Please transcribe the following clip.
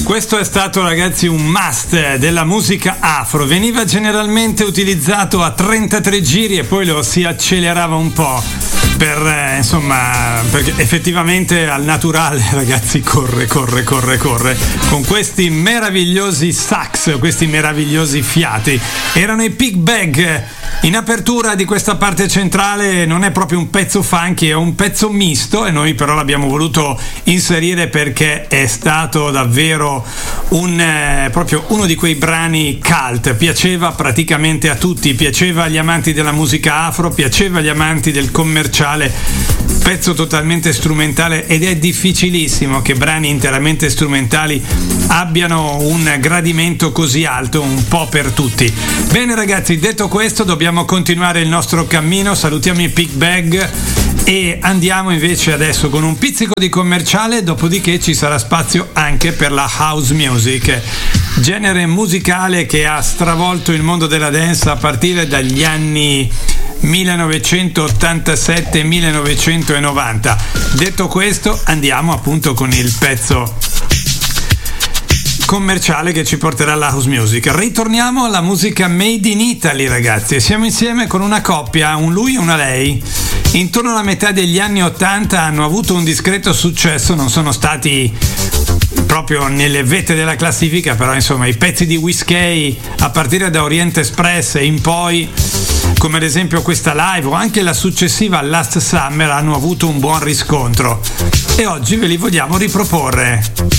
Questo è stato, ragazzi, un must della musica afro. Veniva generalmente utilizzato a 33 giri e poi lo si accelerava un po' perché effettivamente al naturale, ragazzi, corre con questi meravigliosi sax, questi meravigliosi fiati. Erano i Pig Bag. In apertura di questa parte centrale non è proprio un pezzo funky, è un pezzo misto, e noi però l'abbiamo voluto inserire perché è stato davvero proprio uno di quei brani cult. Piaceva praticamente a tutti, piaceva agli amanti della musica afro, piaceva agli amanti del commerciale, pezzo totalmente strumentale, ed è difficilissimo che brani interamente strumentali abbiano un gradimento così alto, un po' per tutti. Bene, ragazzi, detto questo, dobbiamo continuare il nostro cammino. Salutiamo i Pig Bag e andiamo invece adesso con un pizzico di commerciale, dopodiché ci sarà spazio anche per la house music, genere musicale che ha stravolto il mondo della dance a partire dagli anni 1987-1990. Detto questo, andiamo appunto con il pezzo commerciale che ci porterà alla house music. Ritorniamo alla musica made in Italy, ragazzi. Siamo insieme con una coppia, un lui e una lei. Intorno alla metà degli anni 80 hanno avuto un discreto successo, non sono stati proprio nelle vette della classifica, però insomma i pezzi di Whiskey a partire da Orient Express e in poi, come ad esempio questa live o anche la successiva Last Summer, hanno avuto un buon riscontro e oggi ve li vogliamo riproporre.